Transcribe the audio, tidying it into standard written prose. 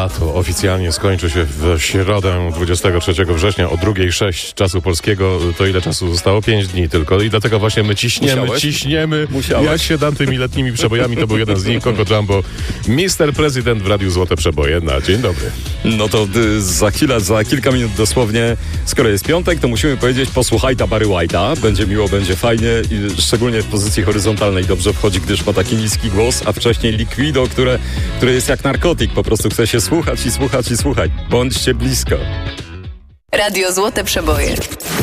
lato oficjalnie skończy się w środę 23 września o 2:06 czasu polskiego. To ile czasu zostało? 5 dni tylko. I dlatego właśnie my ciśniemy. Ja się dam tymi letnimi przebojami. To był jeden z nich, Coco Jumbo. Mr. President w Radiu Złote Przeboje. Na dzień dobry. No to za kilka minut dosłownie, skoro jest piątek, to musimy powiedzieć posłuchaj ta Barry White'a. Będzie miło, będzie fajnie i szczególnie w pozycji horyzontalnej dobrze wchodzi, gdyż ma taki niski głos, a wcześniej Liquido, które jest jak narkotyk. Po prostu chce się słuchać i słuchać i słuchać. Bądźcie blisko. Radio Złote Przeboje.